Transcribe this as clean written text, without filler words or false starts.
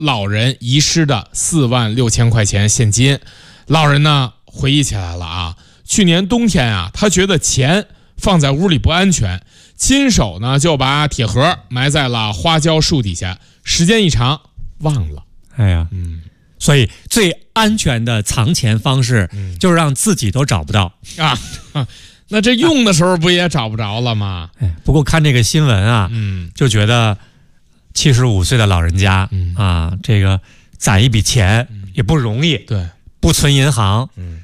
老人遗失的46000块钱现金。老人呢回忆起来了啊，去年冬天啊，他觉得钱放在屋里不安全，亲手呢就把铁盒埋在了花椒树底下，时间一长忘了。 哎呀，所以最安全的藏钱方式就是让自己都找不到啊。那这用的时候不也找不着了吗？ 不过看这个新闻啊，就觉得75岁的老人家啊，这个攒一笔钱也不容易， 对， 不存银行，